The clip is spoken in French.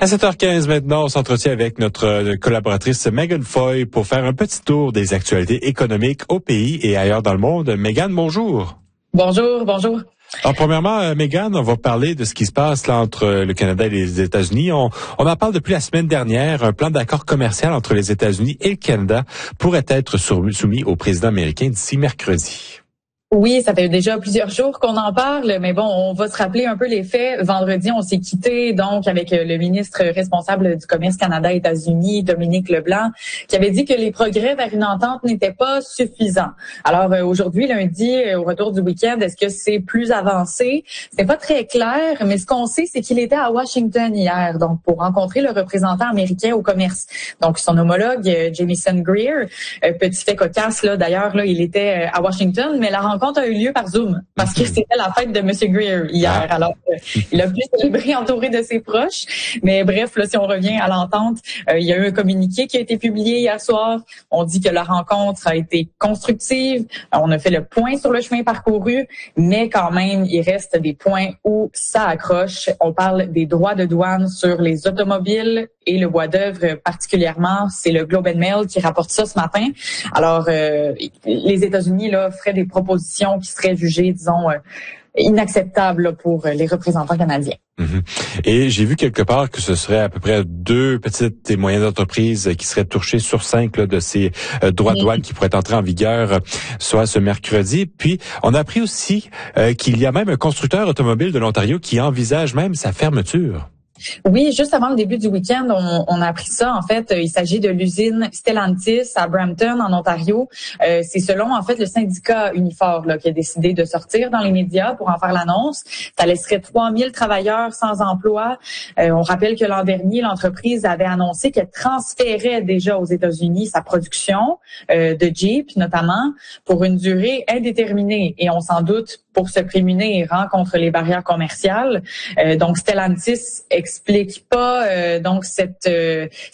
À 7h15 maintenant, on s'entretient avec notre collaboratrice Megan Foy pour faire un petit tour des actualités économiques au pays et ailleurs dans le monde. Megan, bonjour. Bonjour. Alors, premièrement, Megan, on va parler de ce qui se passe là entre le Canada et les États-Unis. On en parle depuis la semaine dernière. Un plan d'accord commercial entre les États-Unis et le Canada pourrait être soumis au président américain d'ici mercredi. Oui, ça fait déjà plusieurs jours qu'on en parle, mais bon, on va se rappeler un peu les faits. Vendredi, on s'est quitté donc avec le ministre responsable du commerce Canada-États-Unis, Dominique Leblanc, qui avait dit que les progrès vers une entente n'étaient pas suffisants. Alors aujourd'hui, lundi, au retour du week-end, est-ce que c'est plus avancé? C'est pas très clair, mais ce qu'on sait, c'est qu'il était à Washington hier, donc pour rencontrer le représentant américain au commerce. Donc son homologue, Jamieson Greer, petit fait cocasse là. D'ailleurs, là, il était à Washington, mais la rencontre a eu lieu par Zoom parce que c'était la fête de M. Greer hier. Alors, il a pu célébrer entouré de ses proches. Mais bref, là, si on revient à l'entente, il y a eu un communiqué qui a été publié hier soir. On dit que la rencontre a été constructive. On a fait le point sur le chemin parcouru, mais quand même, il reste des points où ça accroche. On parle des droits de douane sur les automobiles et le bois d'œuvre particulièrement. C'est le Globe and Mail qui rapporte ça ce matin. Alors, les États-Unis là feraient des propositions qui seraient jugées, disons, inacceptables pour les représentants canadiens. Et j'ai vu quelque part que ce serait à peu près 2 petites et moyennes entreprises qui seraient touchées sur 5 là, de ces droits de douane qui pourraient entrer en vigueur soit ce mercredi. Puis, on a appris aussi qu'il y a même un constructeur automobile de l'Ontario qui envisage même sa fermeture. Oui, juste avant le début du week-end, on a appris ça. En fait, il s'agit de l'usine Stellantis à Brampton, en Ontario. C'est selon, en fait, le syndicat Unifor là, qui a décidé de sortir dans les médias pour en faire l'annonce. Ça laisserait 3000 travailleurs sans emploi. On rappelle que l'an dernier, l'entreprise avait annoncé qu'elle transférait déjà aux États-Unis sa production de Jeep, notamment, pour une durée indéterminée. Et on s'en doute pour se prémunir contre les barrières commerciales. Donc, Stellantis explique pas donc cette